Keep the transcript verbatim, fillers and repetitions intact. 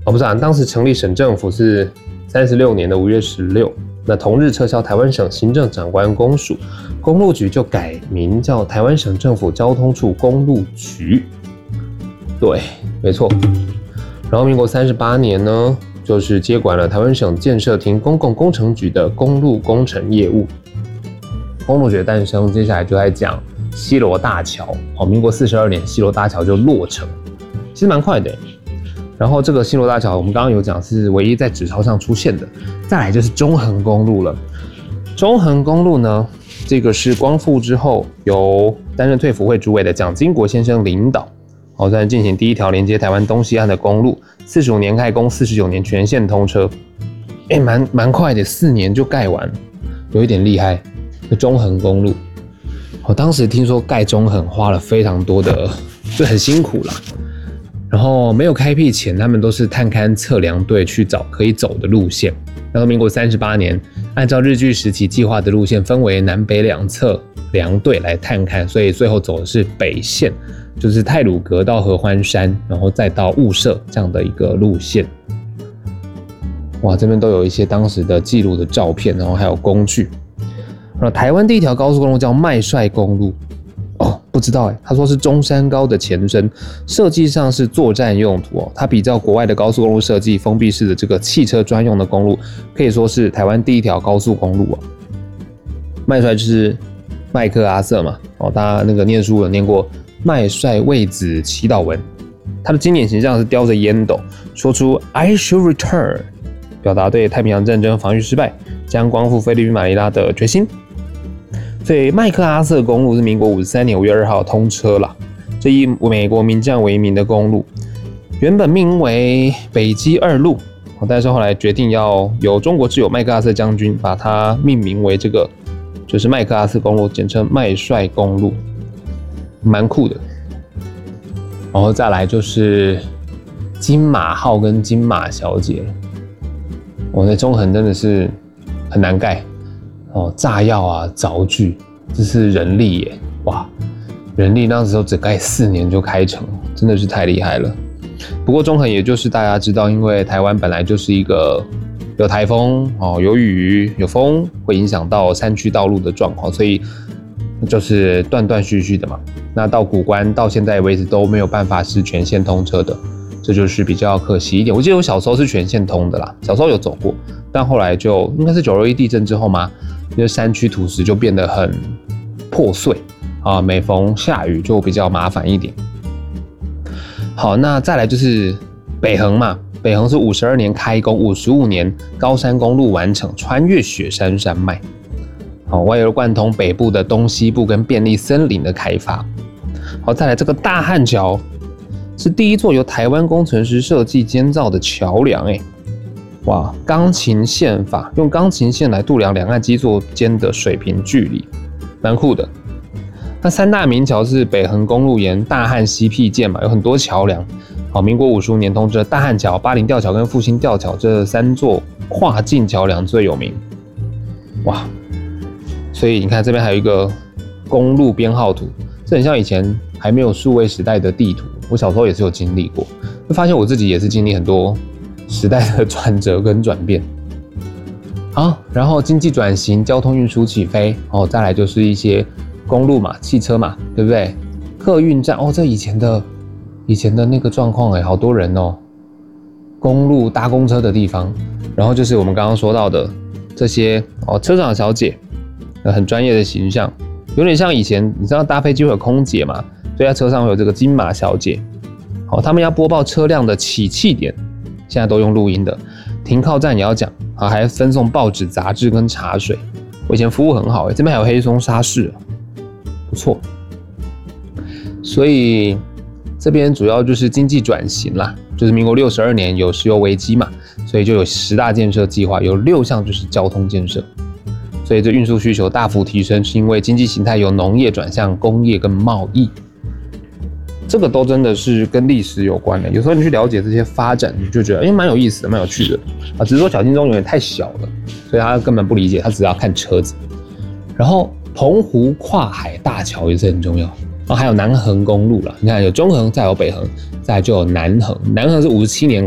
哦，不是啊，当时成立省政府是三十六年的五月十六，那同日撤销台湾省行政长官公署，公路局就改名叫台湾省政府交通处公路局。对，没错。然后民国三十八年呢，就是接管了台湾省建设厅公共工程局的公路工程业务。公路局的诞生，接下来就在讲西螺大桥。哦，民国四十二年，西螺大桥就落成，其实蛮快的。然后这个西螺大桥，我们刚刚有讲是唯一在纸钞上出现的。再来就是中横公路了。中横公路呢，这个是光复之后由担任退辅会主委的蒋经国先生领导，哦，在进行第一条连接台湾东西岸的公路。四十五年开工，四十九年全线通车，哎，蛮蛮快的，四年就盖完，有一点厉害。中横公路，我当时听说盖中横花了非常多的，就很辛苦啦。然后没有开辟前，他们都是探勘测量队去找可以走的路线。然后民国三十八年，按照日据时期计划的路线，分为南北两侧量队来探勘，所以最后走的是北线，就是太鲁阁到合欢山，然后再到雾社这样的一个路线。哇，这边都有一些当时的记录的照片，然后还有工具。台湾第一条高速公路叫麦帅公路，哦，不知道哎，他说是中山高的前身，设计上是作战用途哦。它比较国外的高速公路设计，封闭式的这个汽车专用的公路，可以说是台湾第一条高速公路哦。麦帅就是麦克阿瑟嘛，哦，大家那个念书有念过麦帅卫子祈祷文，他的经典形象是叼着烟斗，说出 I shall return， 表达对太平洋战争防御失败，将光复菲律宾马尼拉的决心。所以麦克阿瑟公路是民国五十三年五月二号通车了，这以美国名将为名的公路，原本命名为北基二路，但是后来决定要由中国挚友麦克阿瑟将军把它命名为这个，就是麦克阿瑟公路，简称麦帅公路，蛮酷的。然后再来就是金马号跟金马小姐了，我在中横真的是很难盖。哦，炸药啊，凿具，这是人力耶！哇，人力那时候只盖四年就开成，真的是太厉害了。不过中横也就是大家知道，因为台湾本来就是一个有台风、哦、有雨、有风，会影响到山区道路的状况，所以就是断断续续的嘛。那到谷关到现在为止都没有办法是全线通车的，这就是比较可惜一点。我记得我小时候是全线通的啦，小时候有走过，但后来就应该是九二一地震之后嘛。因为山区土石就变得很破碎啊，每逢下雨就比较麻烦一点。好，那再来就是北横嘛，北横是五十二年开工，五十五年高山公路完成，穿越雪山山脉，好，为了贯通北部的东西部跟便利森林的开发。好，再来这个大汉桥是第一座由台湾工程师设计建造的桥梁，哎。哇，钢琴线法，用钢琴线来度量两岸基座间的水平距离，蛮酷的。那三大名桥是北横公路沿大汉溪辟建嘛，有很多桥梁。好，民国五十五年通车，大汉桥、巴陵吊桥跟复兴吊桥这三座跨境桥梁最有名。哇，所以你看这边还有一个公路编号图，这很像以前还没有数位时代的地图。我小时候也是有经历过，就发现我自己也是经历很多时代的转折跟转变。好，然后经济转型，交通运输起飞，哦，再来就是一些公路嘛，汽车嘛，对不对？客运站，哦，这以前的以前的那个状况哎，好多人哦，公路搭公车的地方，然后就是我们刚刚说到的这些哦，车长小姐，很专业的形象，有点像以前你知道搭飞机会有空姐嘛，所以在车上会有这个金马小姐，好，他们要播报车辆的起讫点。现在都用录音的，停靠站也要讲啊，还分送报纸、杂志跟茶水。我以前服务很好，这边还有黑松沙士，不错。所以这边主要就是经济转型啦，就是民国六十二年有石油危机嘛，所以就有十大建设计划，有六项就是交通建设。所以这运输需求大幅提升，是因为经济形态由农业转向工业跟贸易。这个都真的是跟历史有关的，有时候你去了解这些发展，你就觉得哎，蛮有意思的，蛮有趣的啊。只是说小金钟有点太小了，所以他根本不理解，他只要看车子。然后澎湖跨海大桥也是很重要，然后还有南横公路啦，你看有中横，再有北横，再来就有南横。南横是五十七年